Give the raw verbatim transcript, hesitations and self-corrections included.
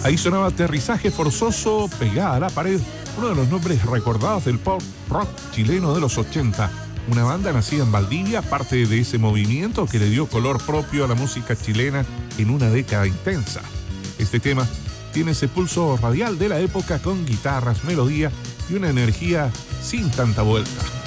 Ahí sonaba Aterrizaje Forzoso, Pegada a la Pared, uno de los nombres recordados del pop rock chileno de los ochenta. Una banda nacida en Valdivia, parte de ese movimiento que le dio color propio a la música chilena en una década intensa. Este tema tiene ese pulso radial de la época con guitarras, melodía y una energía sin tanta vuelta.